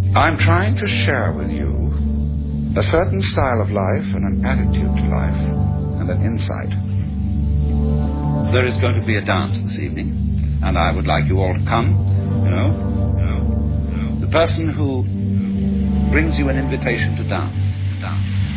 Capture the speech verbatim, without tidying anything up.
I'm trying to share with you a certain style of life and an attitude to life and an insight. There is going to be a dance this evening, and I would like you all to come, you know. You know, you know. The person who brings you an invitation to dance, to dance.